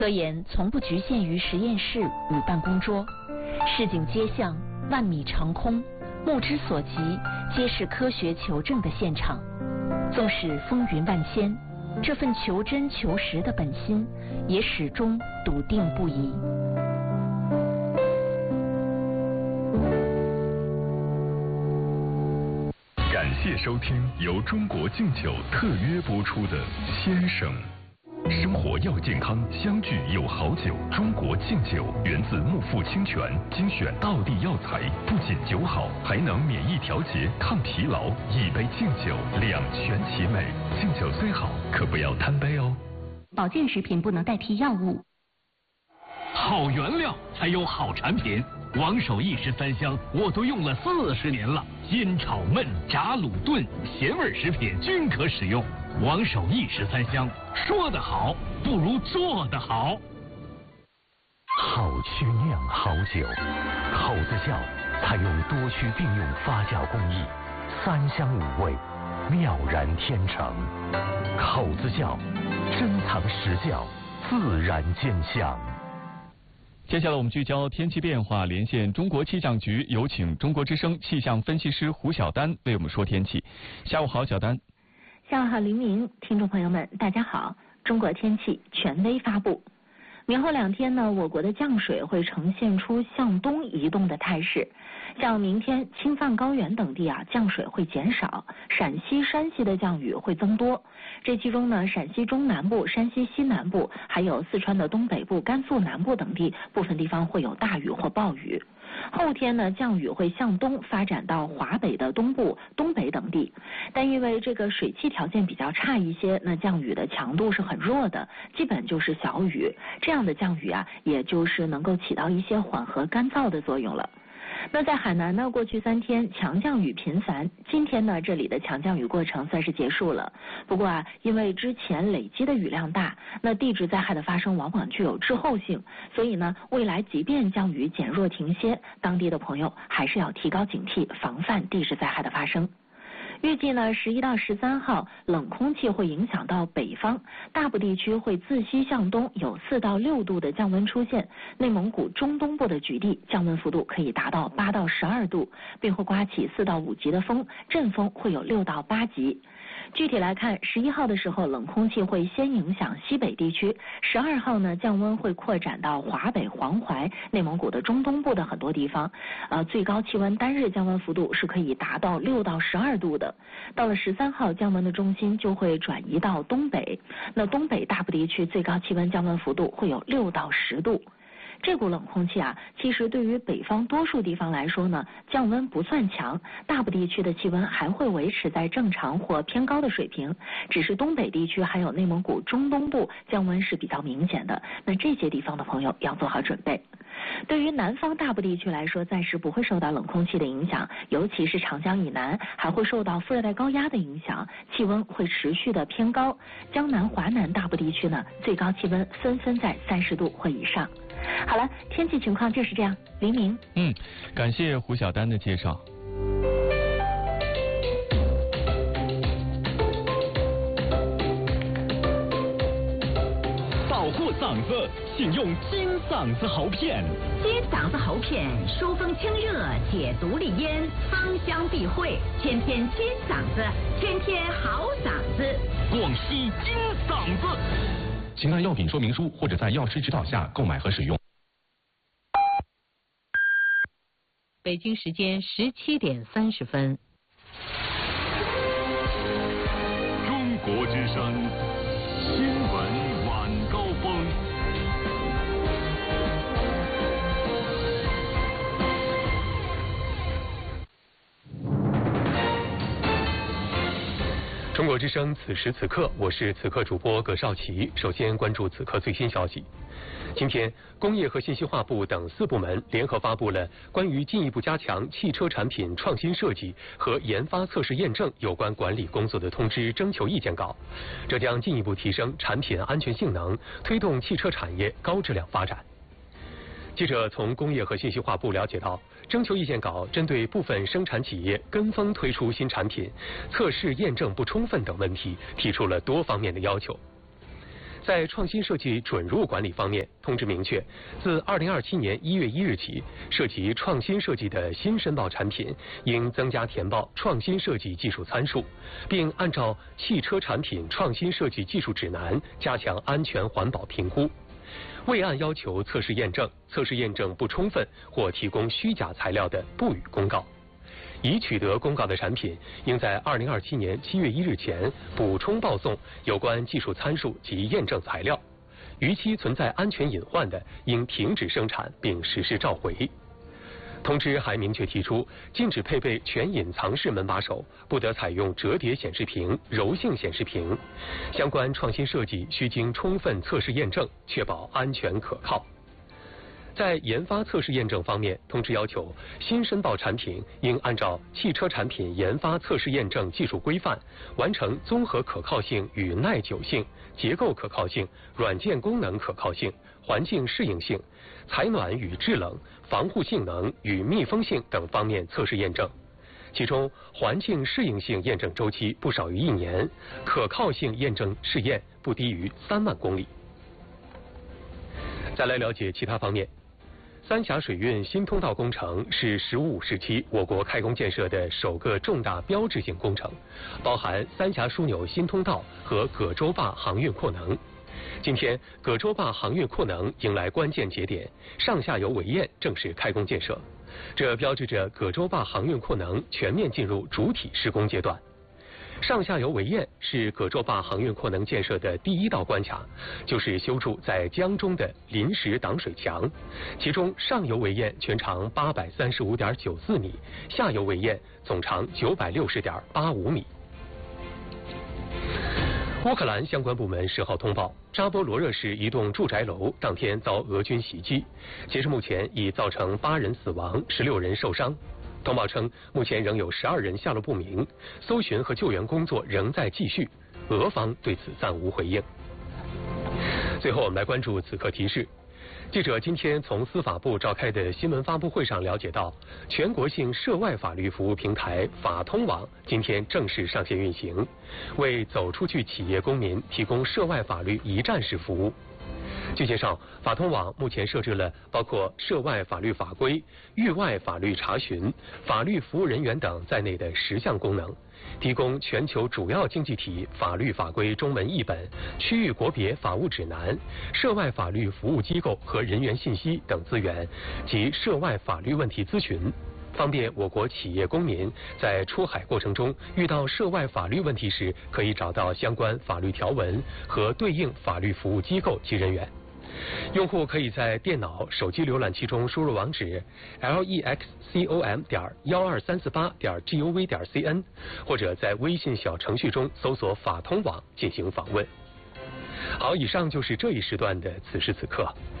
科研从不局限于实验室与办公桌，市井街巷、万米长空，目之所及皆是科学求证的现场。纵使风云万千，这份求真求实的本心也始终笃定不移。 感谢收听由中国敬酒特约播出的《先生》。生活要健康，相聚有好酒。中国敬酒源自木富清泉，精选道地药材，不仅酒好，还能免疫调节、抗疲劳。一杯敬酒，两全其美。敬酒虽好，可不要贪杯哦。 保健食品不能代替药物。 好原料才有好产品。王守义13香我都用了40年了，煎、炒、焖、炸、卤、炖，咸味食品均可使用。王守义13香，说得好不如做得好。 好曲酿好酒，口子窖采用多区并用发酵工艺，3香5味，妙然天成。口子窖珍藏实窖，自然见香。 接下来我们聚焦天气变化，连线中国气象局，有请中国之声气象分析师胡晓丹为我们说天气。下午好，晓丹。 下午好，黎明，听众朋友们，大家好。中国天气权威发布，明后2天呢，我国的降水会呈现出向东移动的态势。像明天青藏高原等地降水会减少，陕西、山西的降雨会增多。这其中呢，陕西中南部、山西西南部，还有四川的东北部、甘肃南部等地，部分地方会有大雨或暴雨。后天呢，降雨会向东发展到华北的东部、东北等地，但因为这个水汽条件比较差一些，那降雨的强度是很弱的，基本就是小雨。这样的降雨也就是能够起到一些缓和干燥的作用了。那在海南呢，过去3天强降雨频繁，今天呢，这里的强降雨过程算是结束了。不过因为之前累积的雨量大，那地质灾害的发生往往具有滞后性，所以呢，未来即便降雨减弱停歇，当地的朋友还是要提高警惕，防范地质灾害的发生。预计呢，11到13号冷空气会影响到北方，大部地区会自西向东有4到6度的降温出现，内蒙古中东部的局地降温幅度可以达到8到12度，并会刮起4到5级的风，阵风会有6到8级。具体来看，11号的时候，冷空气会先影响西北地区；12号呢，降温会扩展到华北、黄淮、内蒙古的中东部的很多地方，最高气温单日降温幅度是可以达到6到12度的。到了13号，降温的中心就会转移到东北，那东北大部地区最高气温降温幅度会有6到10度。这股冷空气其实对于北方多数地方来说呢，降温不算强，大部地区的气温还会维持在正常或偏高的水平，只是东北地区还有内蒙古中东部降温是比较明显的，那这些地方的朋友要做好准备。对于南方大部地区来说，暂时不会受到冷空气的影响，尤其是长江以南还会受到副热带高压的影响，气温会持续的偏高。江南、华南大部地区呢，最高气温纷纷在30度或以上。好了，天气情况就是这样。黎明。 感谢胡晓丹的介绍。 保护嗓子，请用金嗓子喉片。 金嗓子喉片疏风清热，解毒利咽，芳香避秽，天天金嗓子，天天好嗓子。 广西金嗓子。 请按药品说明书或者在药师指导下购买和使用。 北京时间17点30分。 中国之声新闻晚高峰。 中国之声此时此刻，我是此刻主播葛少奇。首先关注此刻最新消息。今天，工业和信息化部等4部门联合发布了关于进一步加强汽车产品创新设计和研发测试验证有关管理工作的通知征求意见稿，这将进一步提升产品安全性能，推动汽车产业高质量发展。记者从工业和信息化部了解到，征求意见稿针对部分生产企业跟风推出新产品、测试验证不充分等问题，提出了多方面的要求。 在创新设计准入管理方面，通知明确，自2027年1月1日起，涉及创新设计的新申报产品应增加填报创新设计技术参数，并按照汽车产品创新设计技术指南加强安全环保评估。未按要求测试验证、测试验证不充分或提供虚假材料的，不予公告。已取得公告的产品，应在2027年7月1日前补充报送有关技术参数及验证材料。逾期存在安全隐患的，应停止生产并实施召回。通知还明确提出，禁止配备全隐藏式门把手，不得采用折叠显示屏、柔性显示屏。相关创新设计需经充分测试验证，确保安全可靠。在研发测试验证方面，通知要求新申报产品应按照汽车产品研发测试验证技术规范，完成综合可靠性与耐久性、结构可靠性、软件功能可靠性、环境适应性、采暖与制冷、防护性能与密封性等方面测试验证。其中，环境适应性验证周期不少于1年，可靠性验证试验不低于3万公里。再来了解其他方面。三峡水运新通道工程是“十五”时期我国开工建设的首个重大标志性工程，包含三峡枢纽新通道和葛洲坝航运扩能。今天，葛洲坝航运扩能迎来关键节点，上下游围堰正式开工建设，这标志着葛洲坝航运扩能全面进入主体施工阶段。上下游围堰是葛洲坝航运扩能建设的第1道关卡，就是修筑在江中的临时挡水墙。其中上游围堰全长835.94米，下游围堰总长960.85米。乌克兰相关部门10号通报，扎波罗热市一栋住宅楼当天遭俄军袭击，截至目前已造成8人死亡，16人受伤。通报称，目前仍有12人下落不明，搜寻和救援工作仍在继续。俄方对此暂无回应。最后，我们来关注此刻提示。记者今天从司法部召开的新闻发布会上了解到，全国性涉外法律服务平台法通网今天正式上线运行，为走出去企业公民提供涉外法律一站式服务。据介绍，法通网目前设置了包括涉外法律法规、域外法律查询、法律服务人员等在内的10项功能，提供全球主要经济体法律法规中文译本、区域国别法务指南、涉外法律服务机构和人员信息等资源及涉外法律问题咨询，方便我国企业公民在出海过程中遇到涉外法律问题时，可以找到相关法律条文和对应法律服务机构及人员。用户可以在电脑、手机浏览器中输入网址 lexcom.12348.gov.cn， 或者在微信小程序中搜索法通网进行访问。好，以上就是这一时段的此时此刻。